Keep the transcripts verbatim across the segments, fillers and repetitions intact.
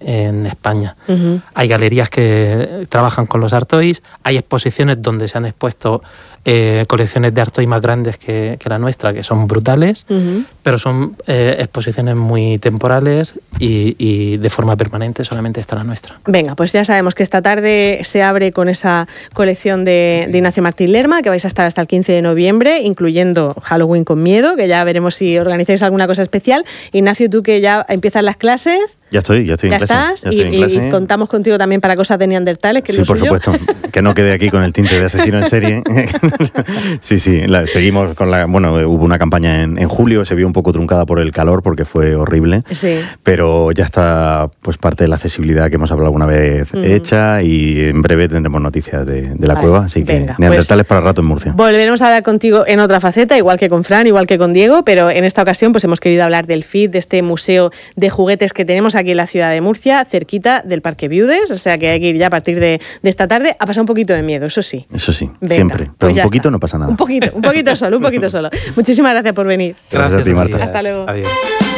en España. Uh-huh. Hay galerías que trabajan con los Art Toys, hay exposiciones donde se han expuesto eh, colecciones de Art Toys más grandes que, que la nuestra, que son brutales, uh-huh. pero son eh, exposiciones muy temporales y, y de forma permanente solamente está la nuestra. Venga, pues ya sabemos que esta tarde se abre con esa colección de, de Ignacio Martín Lerma, que vais a estar hasta el quince de noviembre, incluyendo Halloween con miedo, que ya veremos si organizáis alguna cosa especial. Ignacio, tú que ya empiezas las clases... Ya estoy, ya estoy ya en clase. Estás, ya estoy y, en clase. y contamos contigo también para cosas de neandertales, que sí, es lo por suyo. supuesto, que no quede aquí con el tinte de asesino en serie. sí, sí, la, seguimos con la... Bueno, hubo una campaña en, en julio, se vio un poco truncada por el calor porque fue horrible, sí. pero ya está pues parte de la accesibilidad que hemos hablado alguna vez mm. hecha y en breve tendremos noticias de, de la vale, cueva, así que venga, neandertales pues, para rato en Murcia. Volveremos a hablar contigo en otra faceta, igual que con Fran, igual que con Diego, pero en esta ocasión pues hemos querido hablar del F I T, de este museo de juguetes que tenemos aquí en la ciudad de Murcia, cerquita del Parque Viudes, o sea que hay que ir ya a partir de, de esta tarde a pasar un poquito de miedo, eso sí. Eso sí, venga, siempre, pero pues un poquito está. No pasa nada. Un poquito, un poquito solo, un poquito solo. Muchísimas gracias por venir. Gracias, gracias a ti, Marta. Hasta luego. Adiós.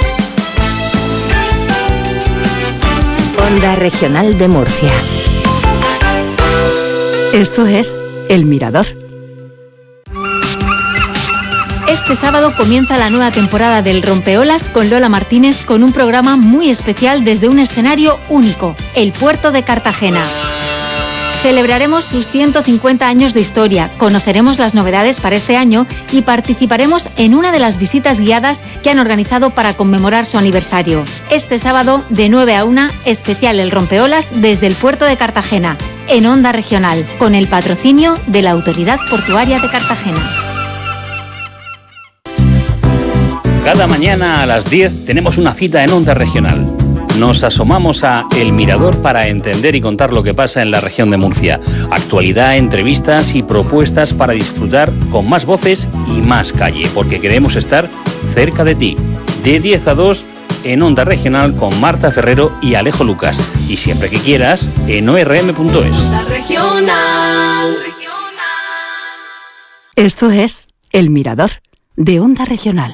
Onda Regional de Murcia. Esto es El Mirador. Este sábado comienza la nueva temporada del Rompeolas con Lola Martínez con un programa muy especial desde un escenario único, el Puerto de Cartagena. Celebraremos sus ciento cincuenta años de historia, conoceremos las novedades para este año y participaremos en una de las visitas guiadas que han organizado para conmemorar su aniversario. Este sábado, de nueve a una, especial el Rompeolas desde el Puerto de Cartagena, en Onda Regional, con el patrocinio de la Autoridad Portuaria de Cartagena. Cada mañana a las diez tenemos una cita en Onda Regional. Nos asomamos a El Mirador para entender y contar lo que pasa en la región de Murcia. Actualidad, entrevistas y propuestas para disfrutar con más voces y más calle, porque queremos estar cerca de ti. De diez a dos en Onda Regional con Marta Ferrero y Alejo Lucas. Y siempre que quieras en o r m punto es. Onda Regional. Esto es El Mirador de Onda Regional.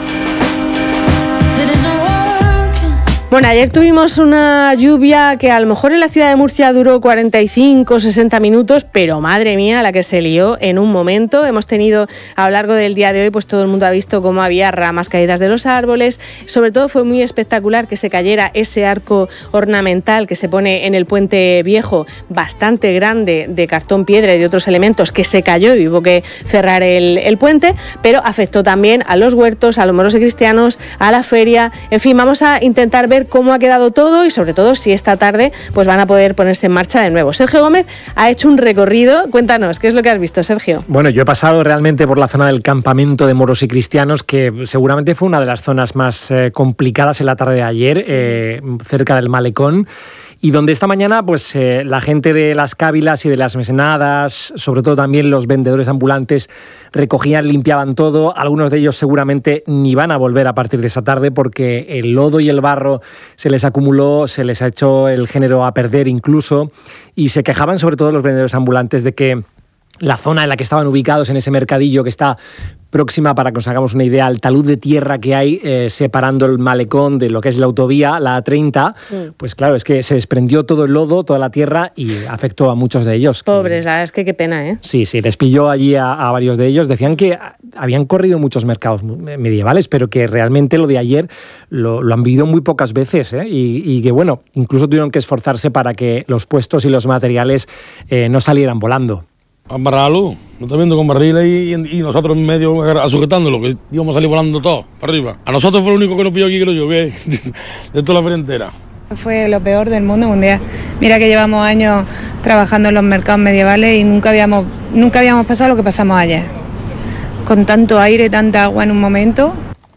Bueno, ayer tuvimos una lluvia que a lo mejor en la ciudad de Murcia duró cuarenta y cinco, sesenta minutos, pero madre mía, la que se lió en un momento. Hemos tenido a lo largo del día de hoy, pues todo el mundo ha visto cómo había ramas caídas de los árboles. Sobre todo fue muy espectacular que se cayera ese arco ornamental que se pone en el puente viejo, bastante grande, de cartón, piedra y de otros elementos, que se cayó y hubo que cerrar el, el puente, pero afectó también a los huertos, a los moros y cristianos, a la feria. En fin, vamos a intentar ver cómo ha quedado todo y sobre todo si esta tarde pues van a poder ponerse en marcha de nuevo. Sergio Gómez ha hecho un recorrido. Cuéntanos, ¿qué es lo que has visto, Sergio? Bueno, yo he pasado realmente por la zona del campamento de moros y cristianos, que seguramente fue una de las zonas más eh, complicadas en la tarde de ayer, eh, cerca del malecón, y donde esta mañana pues eh, la gente de las cávilas y de las mesenadas, sobre todo también los vendedores ambulantes, recogían, limpiaban todo. Algunos de ellos seguramente ni van a volver a partir de esa tarde porque el lodo y el barro se les acumuló, se les ha hecho el género a perder incluso, y se quejaban sobre todo los vendedores ambulantes de que la zona en la que estaban ubicados, en ese mercadillo que está próxima, para que nos hagamos una idea, al talud de tierra que hay eh, separando el malecón de lo que es la autovía, la A treinta, mm. pues claro, es que se desprendió todo el lodo, toda la tierra y afectó a muchos de ellos. Pobres, la verdad es que qué pena, ¿eh? Sí, sí, les pilló allí a, a varios de ellos. Decían que habían corrido muchos mercados medievales, pero que realmente lo de ayer lo, lo han vivido muy pocas veces, ¿eh? Y, y que, bueno, incluso tuvieron que esforzarse para que los puestos y los materiales eh, no salieran volando. A barrarlo, lo está viendo con barriles y, y, y nosotros en medio sujetándolo, que íbamos a salir volando todos para arriba. A nosotros fue lo único que nos pilló aquí, creo yo, que de toda la feria entera. Fue lo peor del mundo mundial. Mira que llevamos años trabajando en los mercados medievales y nunca habíamos, nunca habíamos pasado lo que pasamos ayer. Con tanto aire, tanta agua en un momento.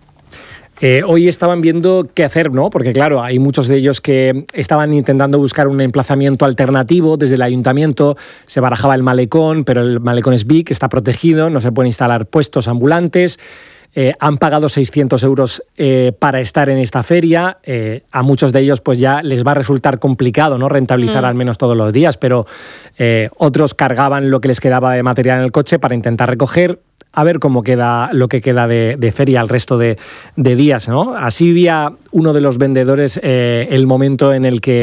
Eh, hoy estaban viendo qué hacer, ¿no? Porque claro, hay muchos de ellos que estaban intentando buscar un emplazamiento alternativo. Desde el ayuntamiento se barajaba el malecón, pero el malecón es V I C, está protegido, no se pueden instalar puestos ambulantes. Eh, han pagado seiscientos euros eh, para estar en esta feria. Eh, a muchos de ellos pues ya les va a resultar complicado, ¿no?, rentabilizar mm. al menos todos los días, pero eh, otros cargaban lo que les quedaba de material en el coche para intentar recoger. A ver cómo queda lo que queda de, de feria el resto de, de días, ¿no? Así vivía uno de los vendedores eh, el momento en el que